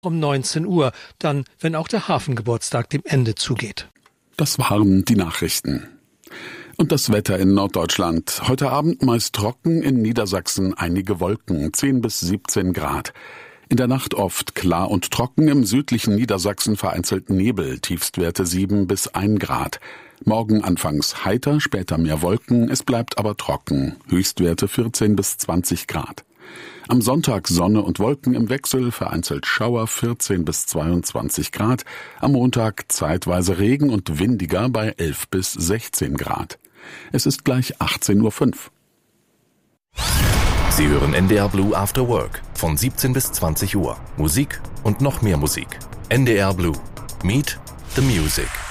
um 19 Uhr, dann, wenn auch der Hafengeburtstag dem Ende zugeht. Das waren die Nachrichten. Und das Wetter in Norddeutschland. Heute Abend meist trocken, in Niedersachsen einige Wolken, 10 bis 17 Grad. In der Nacht oft klar und trocken, im südlichen Niedersachsen vereinzelt Nebel, Tiefstwerte 7 bis 1 Grad. Morgen anfangs heiter, später mehr Wolken, es bleibt aber trocken, Höchstwerte 14 bis 20 Grad. Am Sonntag Sonne und Wolken im Wechsel, vereinzelt Schauer 14 bis 22 Grad. Am Montag zeitweise Regen und windiger bei 11 bis 16 Grad. Es ist gleich 18:05 Uhr. Sie hören NDR Blue After Work von 17 bis 20 Uhr. Musik und noch mehr Musik. NDR Blue. Meet the Music.